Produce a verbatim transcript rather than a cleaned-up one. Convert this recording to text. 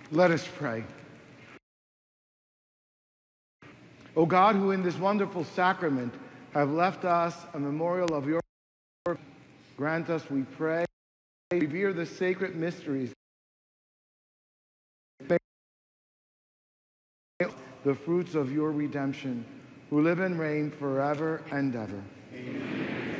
Let us pray. O God, who in this wonderful sacrament have left us a memorial of your work, grant us, we pray, revere the sacred mysteries, the fruits of your redemption, who live and reign forever and ever. Amen.